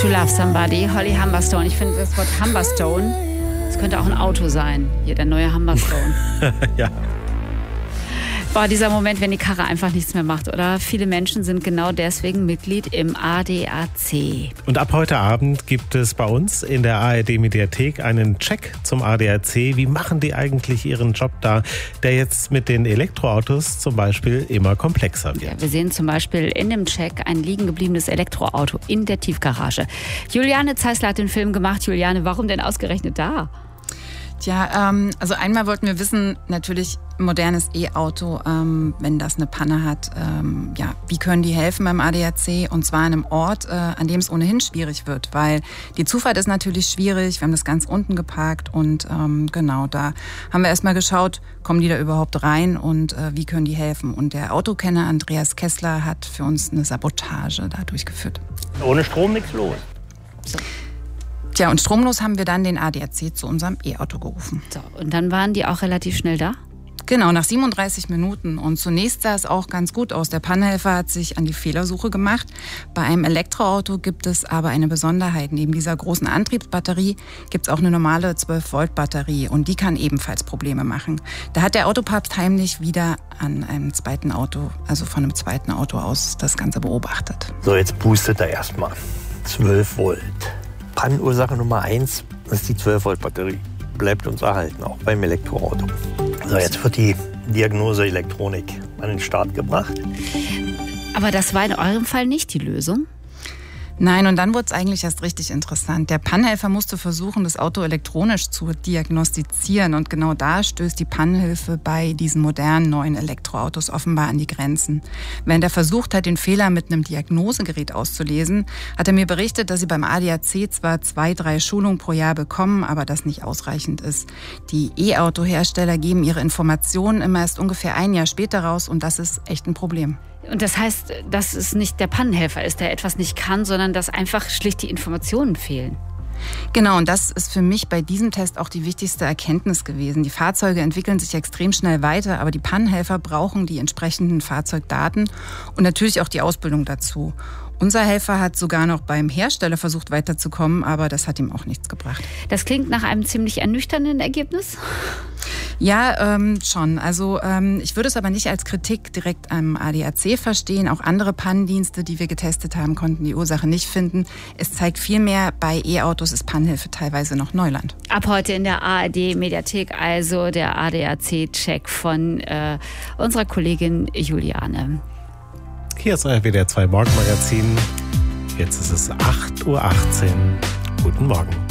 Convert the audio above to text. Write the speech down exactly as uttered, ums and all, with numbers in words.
to Love Somebody, Holly Humberstone. Ich finde das Wort Humberstone, das könnte auch ein Auto sein. Hier, der neue Humberstone. Ja. Boah, dieser Moment, wenn die Karre einfach nichts mehr macht, oder? Viele Menschen sind genau deswegen Mitglied im A D A C. Und ab heute Abend gibt es bei uns in der A R D-Mediathek einen Check zum A D A C. Wie machen die eigentlich ihren Job da, der jetzt mit den Elektroautos zum Beispiel immer komplexer wird? Ja, wir sehen zum Beispiel in dem Check ein liegen gebliebenes Elektroauto in der Tiefgarage. Juliane Zeissler hat den Film gemacht. Juliane, warum denn ausgerechnet da? Tja, ähm, also einmal wollten wir wissen, natürlich modernes E-Auto, ähm, wenn das eine Panne hat, ähm, ja, wie können die helfen beim A D A C? Und zwar an einem Ort, äh, an dem es ohnehin schwierig wird, weil die Zufahrt ist natürlich schwierig, wir haben das ganz unten geparkt und ähm, genau, da haben wir erstmal geschaut, kommen die da überhaupt rein und äh, wie können die helfen? Und der Autokenner Andreas Kessler hat für uns eine Sabotage da durchgeführt. Ohne Strom nichts los. So. Tja, und stromlos haben wir dann den A D A C zu unserem E-Auto gerufen. So, und dann waren die auch relativ schnell da? Genau, nach siebenunddreißig Minuten. Und zunächst sah es auch ganz gut aus. Der Pannenhelfer hat sich an die Fehlersuche gemacht. Bei einem Elektroauto gibt es aber eine Besonderheit. Neben dieser großen Antriebsbatterie gibt es auch eine normale zwölf Volt Batterie. Und die kann ebenfalls Probleme machen. Da hat der Autopapst heimlich wieder an einem zweiten Auto, also von einem zweiten Auto aus, das Ganze beobachtet. So, jetzt boostet er erstmal. zwölf Volt. Pannenursache Nummer eins ist die zwölf Volt Batterie. Bleibt uns erhalten, auch beim Elektroauto. So, jetzt wird die Diagnose Elektronik an den Start gebracht. Aber das war in eurem Fall nicht die Lösung? Nein, und dann wurde es eigentlich erst richtig interessant. Der Pannenhelfer musste versuchen, das Auto elektronisch zu diagnostizieren. Und genau da stößt die Pannenhilfe bei diesen modernen neuen Elektroautos offenbar an die Grenzen. Während er versucht hat, den Fehler mit einem Diagnosegerät auszulesen, hat er mir berichtet, dass sie beim A D A C zwar zwei, drei Schulungen pro Jahr bekommen, aber das nicht ausreichend ist. Die E-Auto-Hersteller geben ihre Informationen immer erst ungefähr ein Jahr später raus und das ist echt ein Problem. Und das heißt, dass es nicht der Pannenhelfer ist, der etwas nicht kann, sondern dass einfach schlicht die Informationen fehlen. Genau, und das ist für mich bei diesem Test auch die wichtigste Erkenntnis gewesen. Die Fahrzeuge entwickeln sich extrem schnell weiter, aber die Pannenhelfer brauchen die entsprechenden Fahrzeugdaten und natürlich auch die Ausbildung dazu. Unser Helfer hat sogar noch beim Hersteller versucht weiterzukommen, aber das hat ihm auch nichts gebracht. Das klingt nach einem ziemlich ernüchternden Ergebnis. Ja, ähm, schon. Also ähm, ich würde es aber nicht als Kritik direkt am A D A C verstehen. Auch andere Pannendienste, die wir getestet haben, konnten die Ursache nicht finden. Es zeigt vielmehr, bei E-Autos ist Pannenhilfe teilweise noch Neuland. Ab heute in der A R D-Mediathek, also der A D A C-Check von äh, unserer Kollegin Juliane. Hier ist euer W D R zwei Morgenmagazin. Jetzt ist es acht Uhr achtzehn. Guten Morgen.